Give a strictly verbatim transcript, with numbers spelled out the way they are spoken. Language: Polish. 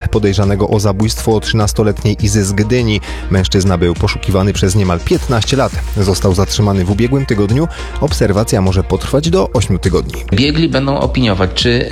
podejrzanego o zabójstwo trzynastoletniej Izy z Gdyni. Mężczyzna był poszukiwany przez niemal piętnaście lat. Został zatrzymany w ubiegłym tygodniu. Obserwacja może potrwać do ośmiu tygodni. Biegli będą opiniować, czy